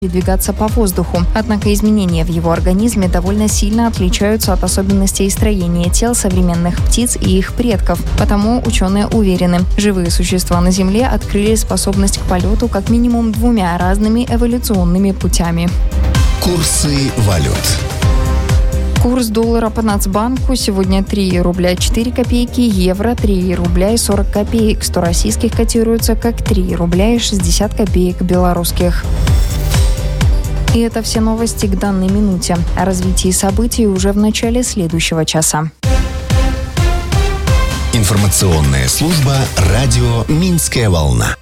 передвигаться по воздуху. Однако изменения в его организме довольно сильно отличаются от особенностей строения тел современных птиц и их предков. Потому ученые уверены, живые существа на Земле открыли способность к полету как минимум 2 разными эволюционными путями. Курсы валют. Курс доллара по Нацбанку сегодня 3 рубля 4 копейки, евро 3 рубля и 40 копеек. 100 российских котируются как 3 рубля и 60 копеек белорусских. И это все новости к данной минуте. О развитии событий уже в начале следующего часа. Информационная служба радио «Минская волна».